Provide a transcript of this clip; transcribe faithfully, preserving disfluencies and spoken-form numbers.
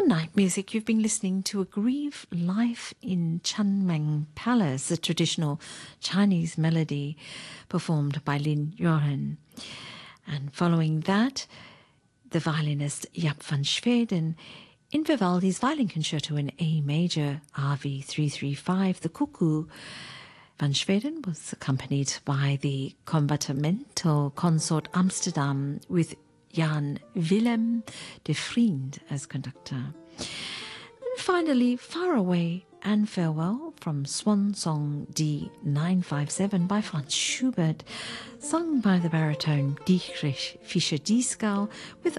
On Night Music, you've been listening to A Grieve Life in Chunmeng Palace, a traditional Chinese melody performed by Lin Yuan. And following that, the violinist Jaap van Zweden in Vivaldi's Violin Concerto in A Major, R V three thirty-five, The Cuckoo. Van Zweden was accompanied by the Combattimento Consort Amsterdam with Jan Willem de Vriend as conductor. And finally, Far Away and Farewell from Swan Song D nine fifty-seven by Franz Schubert, sung by the baritone Dietrich Fischer-Dieskau with